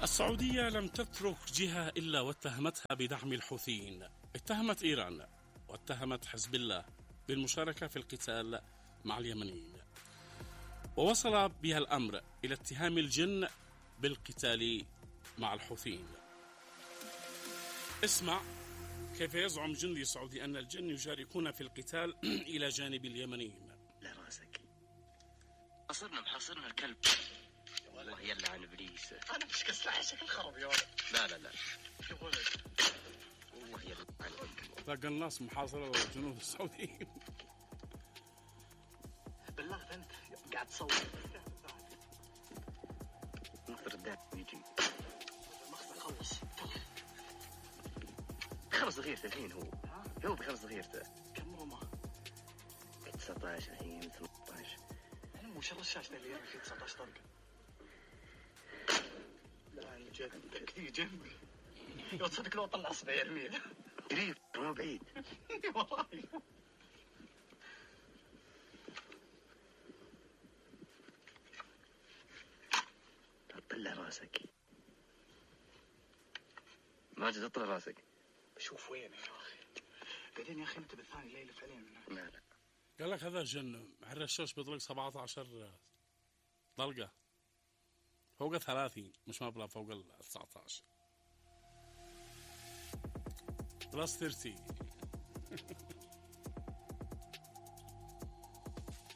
السعودية لم تترك جهة إلا واتهمتها بدعم الحوثيين. اتهمت إيران واتهمت حزب الله بالمشاركة في القتال مع اليمنيين، ووصل بها الأمر إلى اتهام الجن بالقتال مع الحوثيين. اسمع كيف يزعم جندي سعودي أن الجن يشاركون في القتال إلى جانب اليمنيين. لا راسك، محاصرنا الكلب. والله يلعن ابليس. انا مش كسلحة شكل خرب يا ولد. لا يا ولد والله يلعن. تلقى الناس محاصرة الجنود السعوديين. بالله انت قاعد تصور نخطر الداعي يجي. المخزن خلص خلص صغيرته الحين. هو بخلص صغيرته. كم رمى؟ 19 الحين 18. انا مو شر الشاشة اللي يرمي فيه 19 طلقة. لا جد كثير جنبي. لو تصدق لو طلع صبع يرميه. قريب مو بعيد. والله طلع راسك ماجد، اطلع راسك. شوف وين يا اخي. بعدين يا اخي انت بالثاني لا يلف علينا. لا قال لك هذا جن الرشاش بيطلق 17 طلقة فوق 30، مش مبلغ فوق 19 بلس 30.